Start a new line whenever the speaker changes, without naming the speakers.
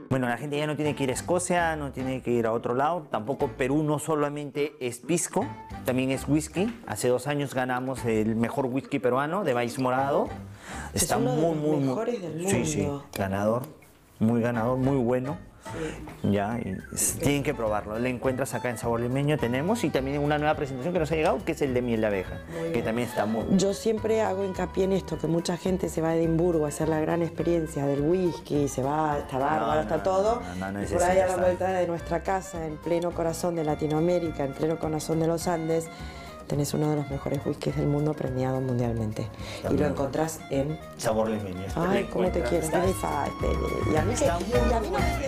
Bueno, la gente ya no tiene que ir a Escocia, no tiene que ir a otro lado. Tampoco Perú no solamente es pisco, también es whisky. Hace 2 años ganamos el mejor whisky peruano de maíz morado.
Es uno de los mejores del mundo.
Sí, sí, ganador, muy bueno.
Sí.
Ya, tienen que probarlo. Lo encuentras acá en Sabor Limeño, tenemos, y también una nueva presentación que nos ha llegado, que es el de miel de abeja, que también está muy bueno.
Yo siempre hago hincapié en esto, que mucha gente se va a Edimburgo a hacer la gran experiencia del whisky, se va, está bárbaro, está todo, y por ahí a la vuelta de nuestra casa, en pleno corazón de Latinoamérica, en pleno corazón de los Andes, tenés uno de los mejores whiskies del mundo premiado mundialmente. Y lo encontrás en
Sabor Limeño.
Ay, cómo te quiero. Y a mí no